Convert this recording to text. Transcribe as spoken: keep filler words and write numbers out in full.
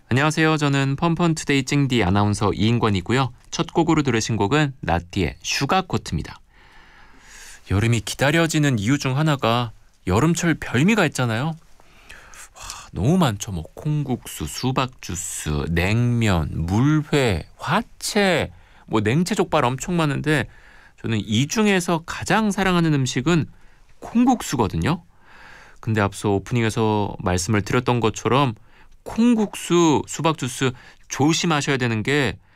안녕하세요. 저는 펀펀투데이 찡디 아나운서 이인권이고요. 첫 곡으로 들으신 곡은 나티의 슈가코트입니다. 여름이 기다려지는 이유 중 하나가 여름철 별미가 있잖아요. 와, 너무 많죠. 뭐 콩국수, 수박 주스, 냉면, 물회, 화채, 뭐 냉채족발 엄청 많은데 저는 이 중에서 가장 사랑하는 음식은 콩국수거든요. 근데 앞서 오프닝에서 말씀을 드렸던 것처럼 콩국수, 수박 주스 조심하셔야 되는 게